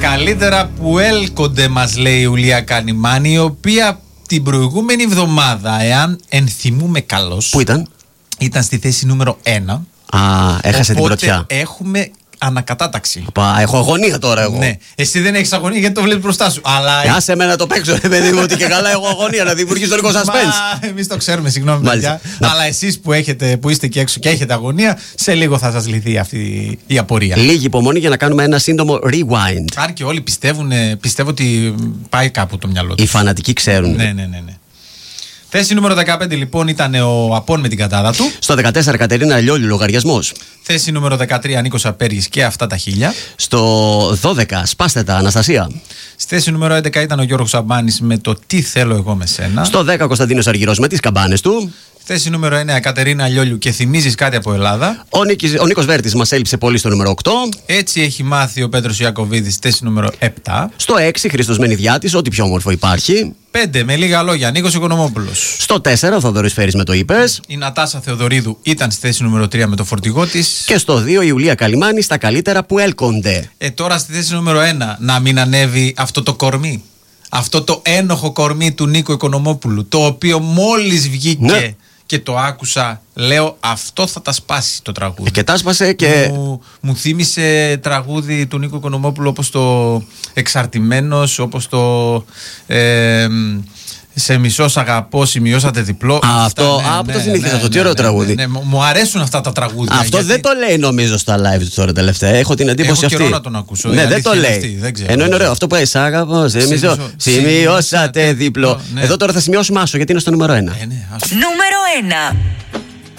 καλύτερα που έλκονται, μας λέει η Ιουλία Κανημάνη, η οποία την προηγούμενη εβδομάδα, εάν ενθυμούμε καλώς, Πού ήταν? Ήταν στη θέση νούμερο 1. Έχασε την πρωτιά. Έχουμε ανακατάταξη. Έχω αγωνία τώρα εγώ. Ναι. Εσύ δεν έχεις αγωνία γιατί το βλέπεις μπροστά σου. Αλλά... Άσε με να το παίξω, ρε παιδί μου, ότι και καλά έχω αγωνία, να δημιουργήσω λίγο suspense. Εμείς το ξέρουμε, συγγνώμη παιδιά. Αλλά εσείς που είστε εκεί έξω και έχετε αγωνία, σε λίγο θα σας λυθεί αυτή η απορία. Λίγη υπομονή για να κάνουμε ένα σύντομο rewind. Άρα και όλοι πιστεύω ότι πάει κάπου το μυαλό τους. Οι φανατικοί ξέρουν. Ναι. Θέση νούμερο 15 λοιπόν ήταν ο Απών με την κατάδα του. Στο 14 Κατερίνα Λιόλιου, λογαριασμός. Θέση νούμερο 13 Νίκος Απέργης και αυτά τα 1000. Στο 12 Σπάστε τα Αναστασία. Στη θέση νούμερο 11 ήταν ο Γιώργος Αμπάνης με το Τι θέλω εγώ με σένα. Στο 10 Κωνσταντίνος Αργυρός με τις καμπάνες του. Θέση νούμερο 9 Κατερίνα Λιόλιου και Θυμίζεις κάτι από Ελλάδα. Ο Νίκος Βέρτης μας έλειψε πολύ στο νούμερο 8. Έτσι έχει μάθει ο Πέτρος Ιακωβίδης, θέση νούμερο 7. Στο 6 Χρήστος Μενιδιάτης, ό,τι πιο όμορφο υπάρχει. 5 με λίγα λόγια Νίκος Οικονομόπουλος. Στο 4 ο Θοδωρής Φέρης με το Είπες. Η Νατάσα Θεοδωρίδου ήταν στη θέση νούμερο 3 με το φορτηγό της. Και στο 2 η Ιουλία Καλημάνη στα καλύτερα που έλκονται. Τώρα στη θέση νούμερο 1 να μην ανέβει αυτό το κορμί. Αυτό το ένοχο κορμί του Νίκου Οικονομόπουλου. Το οποίο μόλις βγήκε. Ναι. Και το άκουσα, λέω αυτό θα τα σπάσει το τραγούδι. Και τα σπάσε και... Μου θύμισε τραγούδι του Νίκου Οικονομόπουλου όπως το Εξαρτημένος, όπως το Σε μισό σ' αγαπώ, σημειώσατε διπλό. Αυτό, από το θυμήθηκα αυτό, τι ωραίο τραγούδι. Μου αρέσουν αυτά τα τραγούδια. Αυτό γιατί... δεν το λέει νομίζω στα live του τώρα τελευταία. Έχω την εντύπωση αυτή. Έχω καιρό να τον ακούσω. Ναι, δεν το λέει. Ενώ είναι ωραίο. Αυτό που έχει αγαπώ, σημειώσατε διπλό. Εδώ τώρα θα σημειώσουμε άσο γιατί είναι στο νούμερο 1. Νούμερο 1.